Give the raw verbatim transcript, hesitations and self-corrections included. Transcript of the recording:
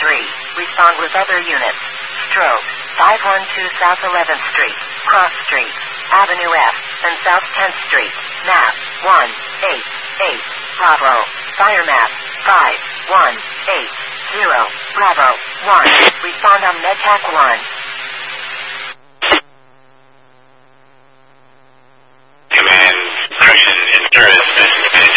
three. Respond with other units. Stroke, five one two South eleventh Street, Cross Street, Avenue F, and South tenth Street. Map, one eight eight. Bravo. Fire map, five one eight zero. Bravo, one. Respond on MedTac one.